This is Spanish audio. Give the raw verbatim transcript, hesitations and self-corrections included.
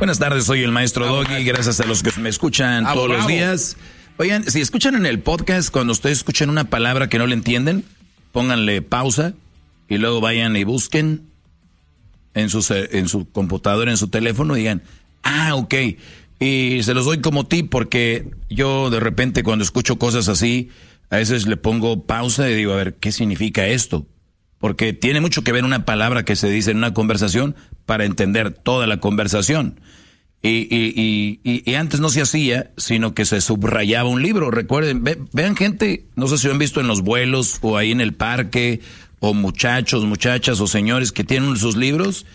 Buenas tardes, soy el maestro Doggy, gracias a los que me escuchan Ah, todos bravo. los días. Oigan, si escuchan en el podcast, cuando ustedes escuchen una palabra que no le entienden, pónganle pausa y luego vayan y busquen en su, en su computadora, en su teléfono, y digan, ah, ok. Y se los doy como tip porque yo de repente cuando escucho cosas así, a veces le pongo pausa y digo, a ver, ¿qué significa esto? Porque tiene mucho que ver una palabra que se dice en una conversación para entender toda la conversación. Y, y, y, y, y antes no se hacía, sino que se subrayaba un libro. Recuerden, ve, vean gente, no sé si lo han visto en los vuelos o ahí en el parque, o muchachos, muchachas o señores que tienen sus libros